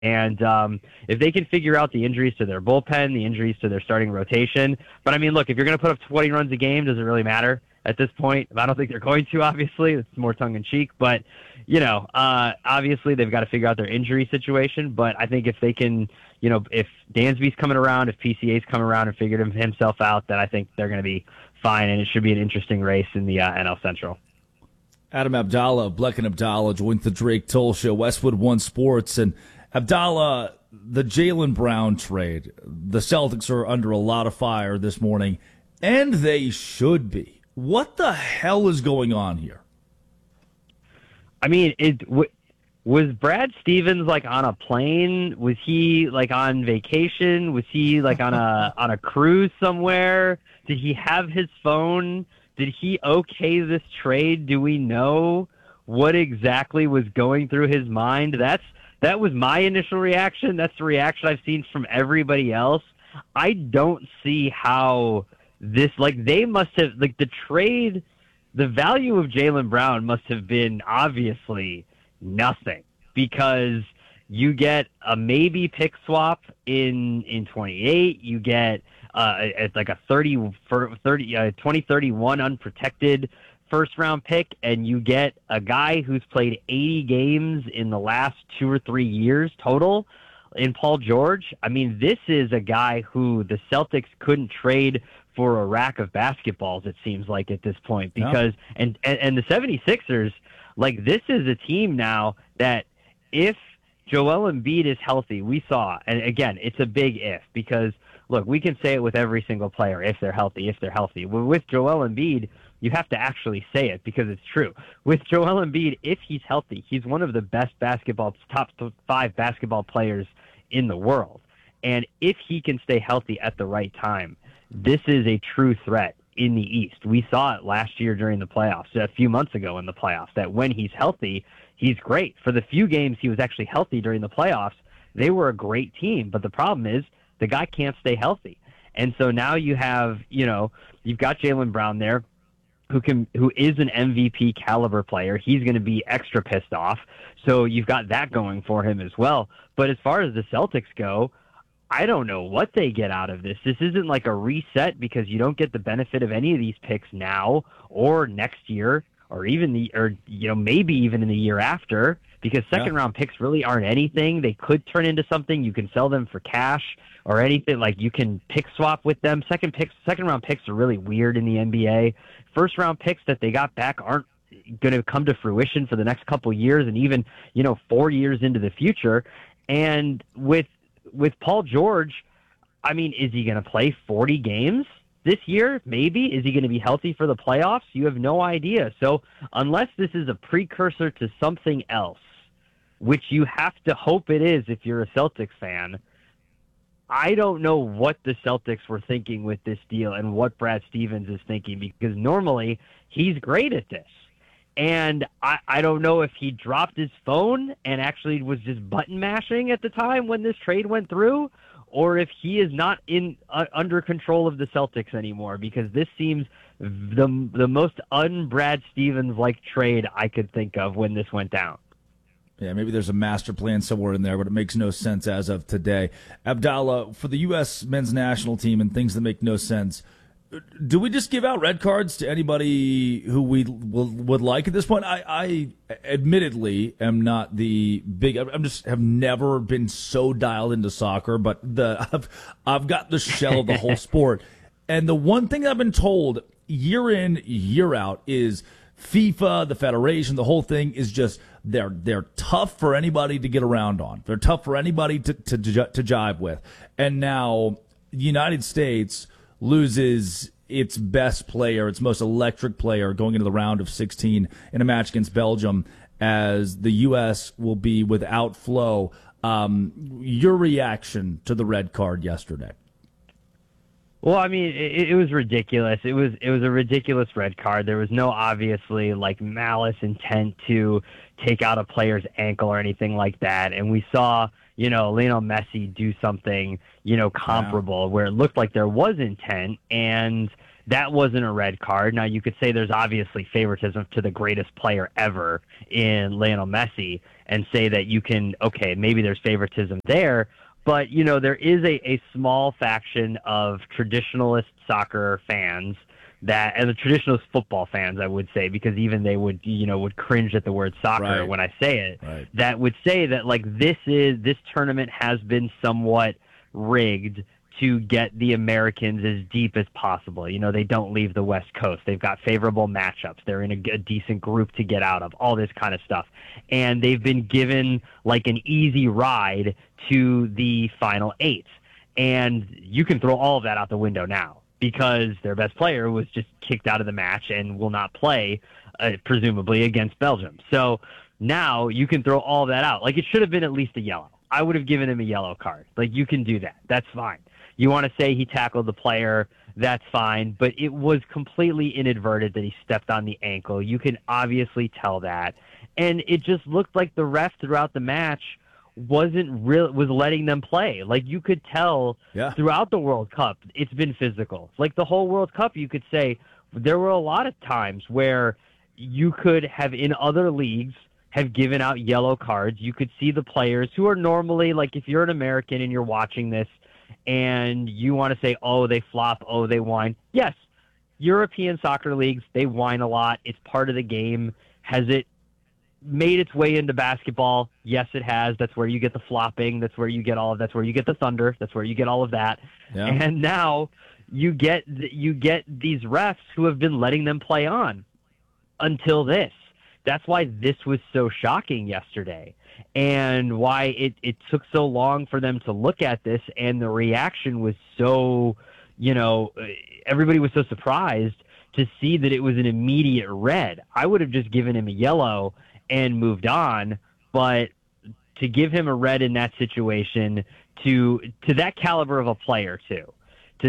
And if they can figure out the injuries to their bullpen, the injuries to their starting rotation. But, I mean, look, if you're going to put up 20 runs a game, does it really matter at this point? I don't think they're going to, obviously. It's more tongue-in-cheek. But, obviously they've got to figure out their injury situation. But I think if they can, if Dansby's coming around, if PCA's come around and figured himself out, then I think they're going to be fine. And it should be an interesting race in the NL Central. Adam Abdallah of Bleck and Abdallah joined the Drake Toll Show, Westwood One Sports. And Abdallah, the Jaylen Brown trade, the Celtics are under a lot of fire this morning, and they should be. What the hell is going on here? I mean, was Brad Stevens like on a plane? Was he like on vacation? Was he like on a cruise somewhere? Did he have his phone? Did he okay this trade? Do we know what exactly was going through his mind? That was my initial reaction. That's the reaction I've seen from everybody else. I don't see how this, they must have, the trade, the value of Jaylen Brown must have been obviously nothing, because you get a maybe pick swap in 28. You get it's like a 2031 unprotected first-round pick, and you get a guy who's played 80 games in the last 2 or 3 years total in Paul George. I mean, this is a guy who the Celtics couldn't trade for a rack of basketballs, it seems like, at this point. Because and the 76ers, this is a team now that if Joel Embiid is healthy, we saw, and again, it's a big if, because, look, we can say it with every single player, if they're healthy. Well, with Joel Embiid, you have to actually say it because it's true. With Joel Embiid, if he's healthy, he's one of the best top 5 basketball players in the world. And if he can stay healthy at the right time, this is a true threat in the East. We saw it last year during the playoffs, a few months ago in the playoffs, that when he's healthy, he's great. For the few games he was actually healthy during the playoffs, they were a great team. But the problem is the guy can't stay healthy. And so now you have, you've got Jaylen Brown there, who is an MVP caliber player. He's going to be extra pissed off. So you've got that going for him as well. But as far as the Celtics go, I don't know what they get out of this. This isn't like a reset, because you don't get the benefit of any of these picks now or next year, or even maybe even in the year after, because second round picks really aren't anything. They could turn into something. You can sell them for cash or anything. You can pick swap with them. Second round picks are really weird in the NBA. First round picks that they got back aren't going to come to fruition for the next couple years, and even 4 years into the future. And with Paul George, I mean, is he going to play 40 games this year? Maybe. Is he going to be healthy for the playoffs? You have no idea. So unless this is a precursor to something else, which you have to hope it is if you're a Celtics fan, I don't know what the Celtics were thinking with this deal and what Brad Stevens is thinking, because normally he's great at this. And I don't know if he dropped his phone and actually was just button mashing at the time when this trade went through, or if he is not under control of the Celtics anymore, because this seems the most un-Brad Stevens-like trade I could think of when this went down. Yeah, maybe there's a master plan somewhere in there, but it makes no sense as of today. Abdallah, for the U.S. men's national team and things that make no sense, do we just give out red cards to anybody who we would like at this point? I admittedly am not the big. Have never been so dialed into soccer, but I've got the shell of the whole sport. And the one thing I've been told year in, year out is FIFA, the federation, the whole thing is just they're tough for anybody to get around on. They're tough for anybody to jive with. And now the United States loses its best player, its most electric player, going into the round of 16 in a match against Belgium, as the U.S. will be without Flo. Your reaction to the red card yesterday? Well, I mean, it was ridiculous. It was a ridiculous red card. There was no obviously malice intent to take out a player's ankle or anything like that. And we saw, Lionel Messi do something, comparable where it looked like there was intent, and that wasn't a red card. Now, you could say there's obviously favoritism to the greatest player ever in Lionel Messi, and say that you can, okay, maybe there's favoritism there, but, there is a small faction of traditionalist soccer fans and the traditionalist football fans, I would say, because even they would cringe at the word soccer when I say it, that would say that, like, this tournament has been somewhat rigged to get the Americans as deep as possible. They don't leave the West Coast. They've got favorable matchups. They're in a decent group to get out of, all this kind of stuff. And they've been given like an easy ride to the final 8. And you can throw all of that out the window now because their best player was just kicked out of the match and will not play, presumably, against Belgium. So now you can throw all of that out. Like, it should have been at least a yellow. I would have given him a yellow card. Like, you can do that. That's fine. You want to say he tackled the player, that's fine, but it was completely inadvertent that he stepped on the ankle. You can obviously tell that. And it just looked like the ref throughout the match was letting them play. Like, you could tell throughout the World Cup, it's been physical. Like, the whole World Cup, you could say there were a lot of times where you could have, in other leagues, have given out yellow cards. You could see the players who are normally, like, if you're an American and you're watching this, and you want to say, oh, they flop, oh, they whine. Yes, European soccer leagues, they whine a lot. It's part of the game. Has it made its way into basketball? Yes, it has. That's where you get the flopping. That's where you get that's where you get the thunder. That's where you get all of that. Yeah. And now you get these refs who have been letting them play on until this. That's why this was so shocking yesterday, and why it took so long for them to look at this, and the reaction was so, everybody was so surprised to see that it was an immediate red. I would have just given him a yellow and moved on, but to give him a red in that situation, to that caliber of a player too, to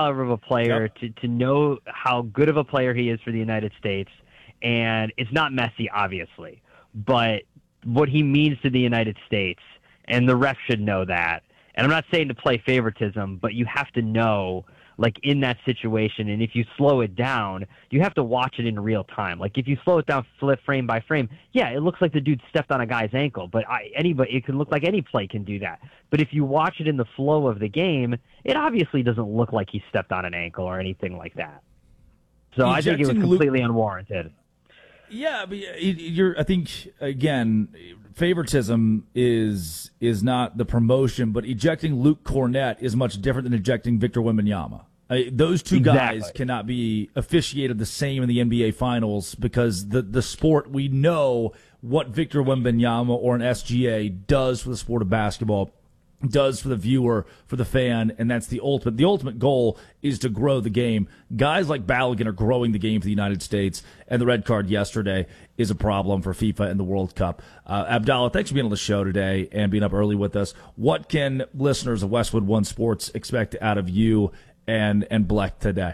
know how good of a player he is for the United States. And it's not Messi, obviously, but what he means to the United States, and the ref should know that. And I'm not saying to play favoritism, but you have to know, like, in that situation, and if you slow it down, you have to watch it in real time. Like, if you slow it down frame by frame, yeah, it looks like the dude stepped on a guy's ankle, but it can look like any play can do that. But if you watch it in the flow of the game, it obviously doesn't look like he stepped on an ankle or anything like that. So I think it was completely unwarranted. Yeah, but I think, again, favoritism is not the promotion, but ejecting Luke Cornett is much different than ejecting Victor Wembanyama. Those two guys cannot be officiated the same in the NBA Finals because the sport, we know what Victor Wembanyama or an SGA does for the sport of basketball, does for the viewer, for the fan, and that's the ultimate. The ultimate goal is to grow the game. Guys like Balogun are growing the game for the United States, and the red card yesterday is a problem for FIFA and the World Cup. Abdallah, thanks for being on the show today and being up early with us. What can listeners of Westwood One Sports expect out of you and Bleck today?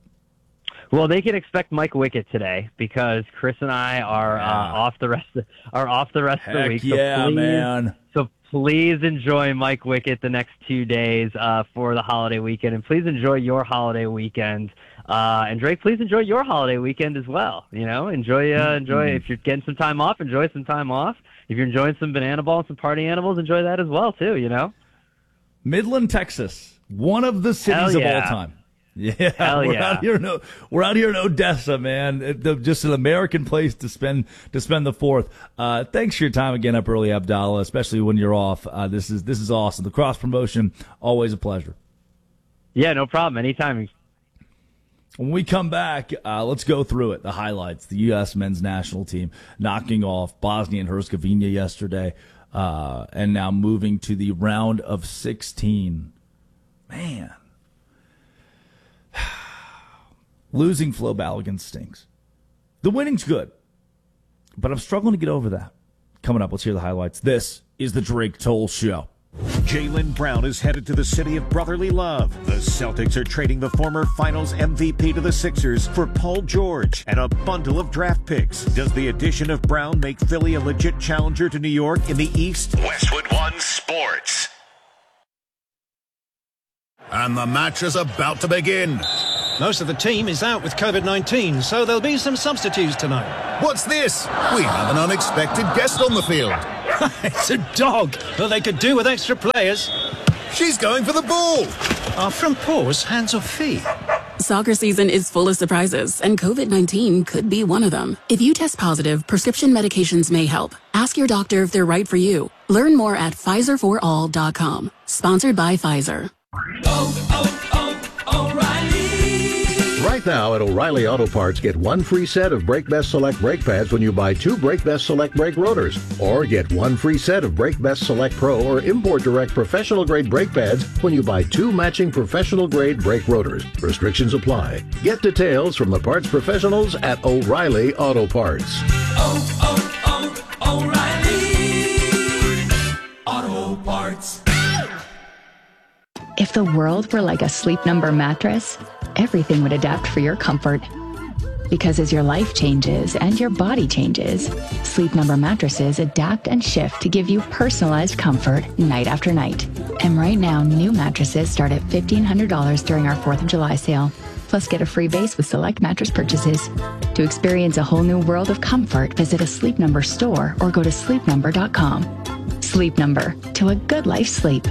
Well, they can expect Mike Wickett today because Chris and I are off the rest of the week. Yeah, man. So please enjoy Mike Wickett the next 2 days for the holiday weekend, and please enjoy your holiday weekend. And Drake, please enjoy your holiday weekend as well. Enjoy. If you're getting some time off, enjoy some time off. If you're enjoying some banana ball and some party animals, enjoy that as well too. Midland, Texas, one of the cities of all time. Yeah, we're out here in Odessa, man. Just an American place to spend the 4th. Thanks for your time again up early, Abdallah, especially when you're off. This is awesome. The cross promotion, always a pleasure. Yeah, no problem. Anytime. When we come back, let's go through it. The highlights: the U.S. men's national team knocking off Bosnia and Herzegovina yesterday, and now moving to the round of 16. Man. Losing Flo Balogun stinks. The winning's good, but I'm struggling to get over that. Coming up, let's hear the highlights. This is the Drake Toll Show. Jaylen Brown is headed to the city of brotherly love. The Celtics are trading the former Finals MVP to the Sixers for Paul George and a bundle of draft picks. Does the addition of Brown make Philly a legit challenger to New York in the East? Westwood One Sports. And the match is about to begin. Most of the team is out with COVID-19, so there'll be some substitutes tonight. What's this? We have an unexpected guest on the field. It's a dog. Well, they could do with extra players. She's going for the ball. Are front paws hands or feet? Soccer season is full of surprises, and COVID-19 could be one of them. If you test positive, prescription medications may help. Ask your doctor if they're right for you. Learn more at PfizerForAll.com. Sponsored by Pfizer. O'Reilly. Right now at O'Reilly Auto Parts, get one free set of Brake Best Select brake pads when you buy 2 Brake Best Select brake rotors. Or get one free set of Brake Best Select Pro or Import Direct professional grade brake pads when you buy 2 matching professional grade brake rotors. Restrictions apply. Get details from the parts professionals at O'Reilly Auto Parts. O'Reilly Auto Parts. If the world were like a Sleep Number mattress, everything would adapt for your comfort. Because as your life changes and your body changes, Sleep Number mattresses adapt and shift to give you personalized comfort night after night. And right now, new mattresses start at $1,500 during our 4th of July sale. Plus, get a free base with select mattress purchases. To experience a whole new world of comfort, visit a Sleep Number store or go to sleepnumber.com. Sleep Number, to a good life sleep.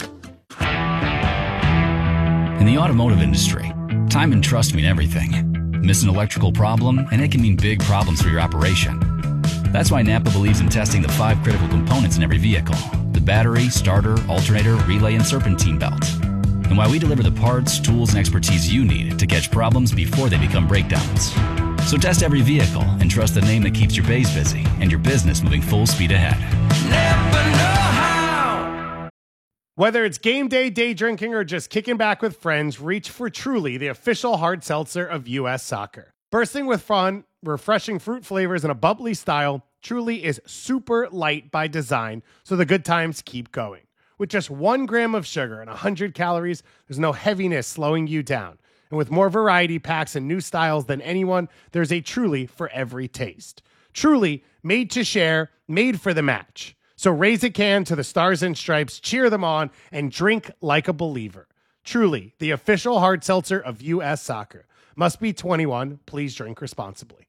In the automotive industry, time and trust mean everything. Miss an electrical problem, and it can mean big problems for your operation. That's why Napa believes in testing the 5 critical components in every vehicle: the battery, starter, alternator, relay, and serpentine belt. And why we deliver the parts, tools, and expertise you need to catch problems before they become breakdowns. So test every vehicle and trust the name that keeps your bays busy and your business moving full speed ahead. Never know how. Whether it's game day, day drinking, or just kicking back with friends, reach for Truly, the official hard seltzer of U.S. Soccer. Bursting with fun, refreshing fruit flavors, and a bubbly style, Truly is super light by design, so the good times keep going. With just 1 gram of sugar and 100 calories, there's no heaviness slowing you down. And with more variety packs and new styles than anyone, there's a Truly for every taste. Truly, made to share, made for the match. So raise a can to the Stars and Stripes, cheer them on, and drink like a believer. Truly, the official hard seltzer of U.S. Soccer. Must be 21. Please drink responsibly.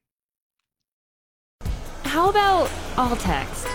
How about all text?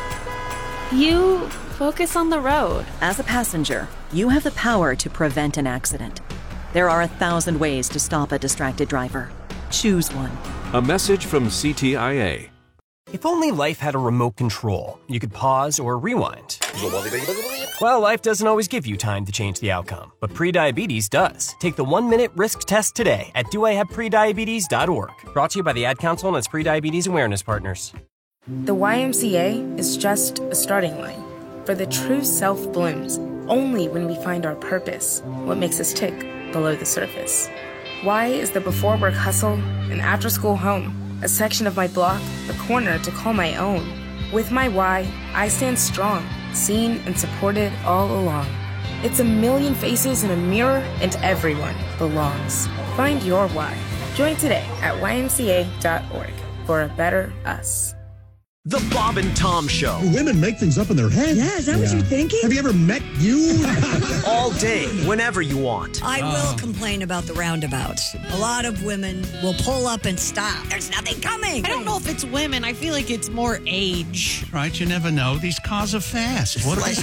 You focus on the road. As a passenger, you have the power to prevent an accident. There are 1,000 ways to stop a distracted driver. Choose one. A message from CTIA. If only life had a remote control, you could pause or rewind. Well, life doesn't always give you time to change the outcome, but prediabetes does. Take the 1-minute risk test today at doihaveprediabetes.org. Brought to you by the Ad Council and its prediabetes awareness partners. The YMCA is just a starting line, for the true self blooms only when we find our purpose, what makes us tick below the surface. Y is the before work hustle and after school home. A section of my block, a corner to call my own. With my why, I stand strong, seen and supported all along. It's a million faces in a mirror, and everyone belongs. Find your why. Join today at ymca.org for a better us. The Bob and Tom Show. Women make things up in their head. Yeah, is that what you're thinking? Have you ever met you? All day, whenever you want. I will complain about the roundabouts. A lot of women will pull up and stop. There's nothing coming. I don't know if it's women. I feel like it's more age. Right, you never know. These cars are fast. What they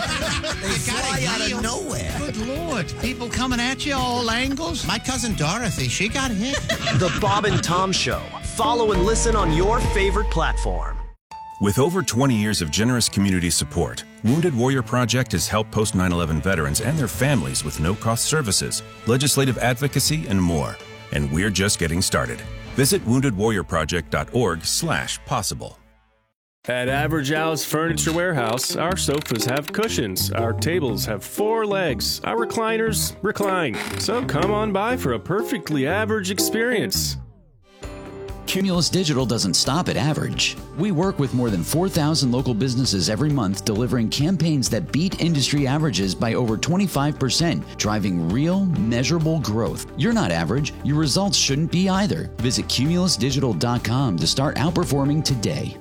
fly out of nowhere. Good Lord. People coming at you all angles. My cousin Dorothy, she got hit. The Bob and Tom Show. Follow and listen on your favorite platform. With over 20 years of generous community support, Wounded Warrior Project has helped post 9/11 veterans and their families with no-cost services, legislative advocacy, and more. And we're just getting started. Visit woundedwarriorproject.org/possible. At Average Al's Furniture Warehouse, our sofas have cushions, our tables have 4 legs, our recliners recline. So come on by for a perfectly average experience. Cumulus Digital doesn't stop at average. We work with more than 4,000 local businesses every month, delivering campaigns that beat industry averages by over 25%, driving real, measurable growth. You're not average. Your results shouldn't be either. Visit cumulusdigital.com to start outperforming today.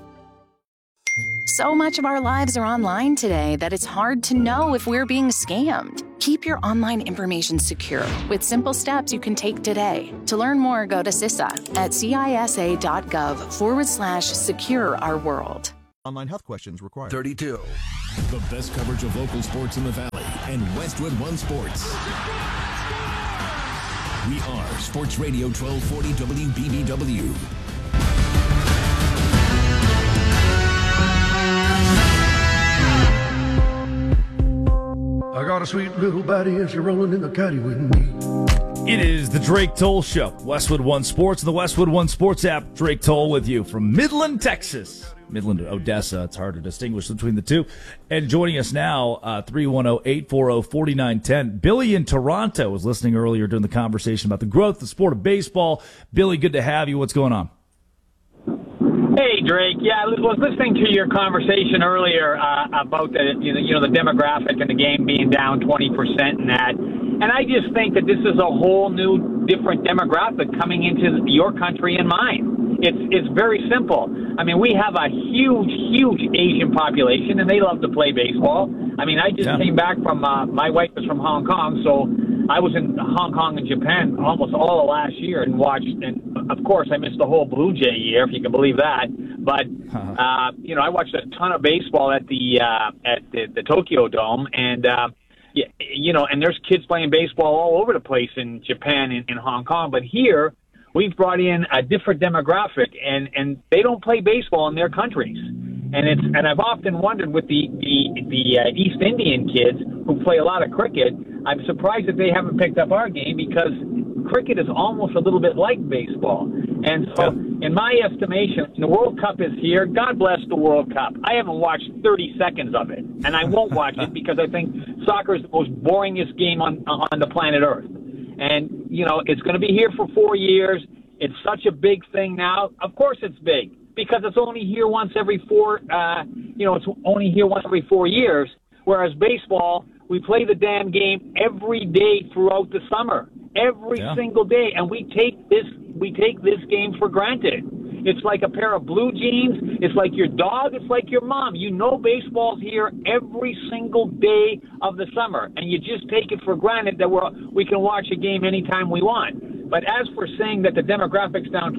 So much of our lives are online today that it's hard to know if we're being scammed. Keep your online information secure with simple steps you can take today. To learn more, go to CISA at cisa.gov/secure our world. Online health questions required. 32. The best coverage of local sports in the Valley and Westwood One Sports. We are Sports Radio 1240 WBBW. I got a sweet little body and she's rolling in the caddy with me. It is the Drake Toll Show. Westwood One Sports and the Westwood One Sports app. Drake Toll with you from Midland, Texas. Midland to Odessa. It's hard to distinguish between the two. And joining us now, 310-840-4910. Billy in Toronto was listening earlier during the conversation about the growth of the sport of baseball. Billy, good to have you. What's going on? Hey, Drake. Yeah, I was listening to your conversation earlier about the the demographic and the game being down 20% and that. And I just think that this is a whole new, different demographic coming into your country and mine. It's very simple. I mean, we have a huge Asian population, and they love to play baseball. I mean, I just came back from, my wife is from Hong Kong, so I was in Hong Kong and Japan almost all of last year and watched, and of course I missed the whole Blue Jay year, if you can believe that. But, I watched a ton of baseball at the Tokyo Dome, and, and there's kids playing baseball all over the place in Japan and in Hong Kong. But here, we've brought in a different demographic, and they don't play baseball in their countries. And I've often wondered with the East Indian kids who play a lot of cricket, I'm surprised that they haven't picked up our game, because cricket is almost a little bit like baseball. And so, in my estimation, the World Cup is here. God bless the World Cup. I haven't watched 30 seconds of it, and I won't watch it because I think soccer is the most boringest game on the planet Earth. And, it's going to be here for 4 years. It's such a big thing now. Of course it's big, because it's only here once every 4 years. Whereas baseball, we play the damn game every day throughout the summer, every single day. And we take this game for granted. It's like a pair of blue jeans. It's like your dog. It's like your mom. Baseball's here every single day of the summer, and you just take it for granted that we can watch a game anytime we want. But as for saying that the demographic's down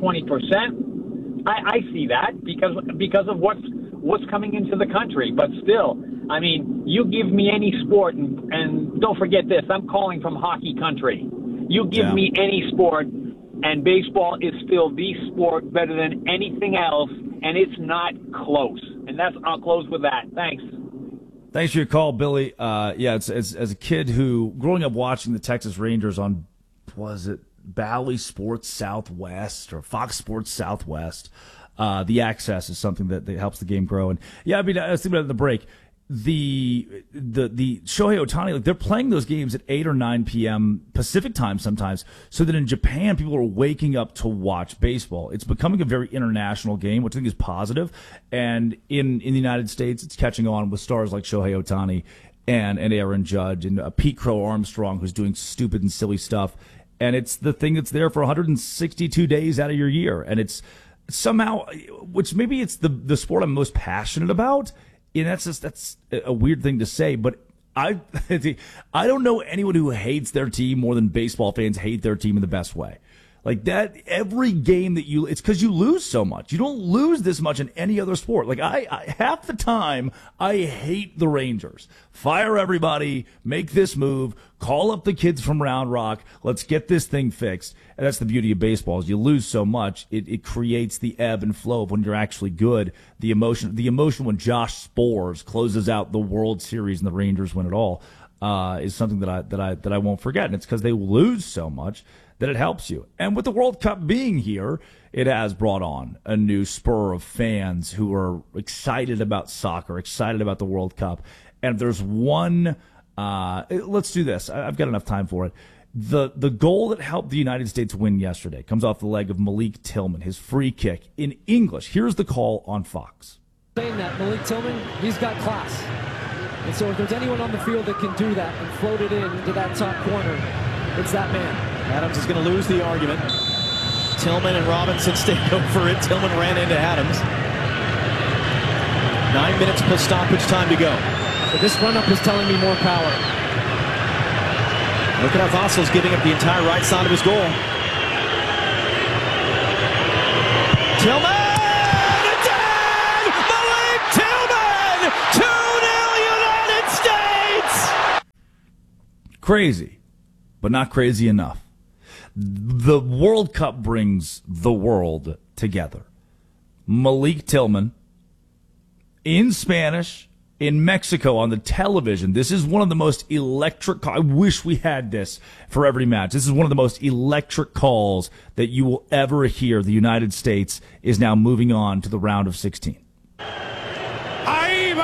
20%, I see that because of what's coming into the country. But still, I mean, you give me any sport, and don't forget this, I'm calling from hockey country. You give me any sport, and baseball is still the sport better than anything else, and it's not close. And I'll close with that. Thanks. Thanks for your call, Billy. It's as a kid who, growing up watching the Texas Rangers on, was it Bally Sports Southwest or Fox Sports Southwest, the access is something that helps the game grow. And I mean, I was thinking about it in the break. The Shohei Ohtani, they're playing those games at 8 or 9 p.m. Pacific time sometimes, so that in Japan people are waking up to watch baseball. It's becoming a very international game, which I think is positive. And in the United States, it's catching on with stars like Shohei Ohtani and Aaron Judge and Pete Crow Armstrong, who's doing stupid and silly stuff. And it's the thing that's there for 162 days out of your year. And it's somehow, which maybe it's the sport I'm most passionate about. And that's a weird thing to say, but I don't know anyone who hates their team more than baseball fans hate their team in the best way. Like that, every game that it's because you lose so much. You don't lose this much in any other sport. Like I half the time, I hate the Rangers. Fire everybody, make this move, call up the kids from Round Rock, let's get this thing fixed. And that's the beauty of baseball, is you lose so much, it creates the ebb and flow of when you're actually good. The emotion when Josh Spores closes out the World Series and the Rangers win it all, is something that I won't forget. And it's because they lose so much that it helps you. And with the World Cup being here, it has brought on a new spur of fans who are excited about soccer, excited about the World Cup. And if there's one, let's do this. I've got enough time for it. The goal that helped the United States win yesterday comes off the leg of Malik Tillman, his free kick in English. Here's the call on Fox. Saying that Malik Tillman, he's got class. And so if there's anyone on the field that can do that and float it into that top corner, it's that man. Adams is going to lose the argument. Tillman and Robinson stayed over it. Tillman ran into Adams. 9 minutes plus stoppage time to go. So this run-up is telling me more power. Look at how Vassal's giving up the entire right side of his goal. Tillman! Malik crazy, but not crazy enough. The World Cup brings the world together. Malik Tillman in Spanish in Mexico on the television. This is one of the most electric. I wish we had this for every match. This is one of the most electric calls that you will ever hear. The United States is now moving on to the round of 16.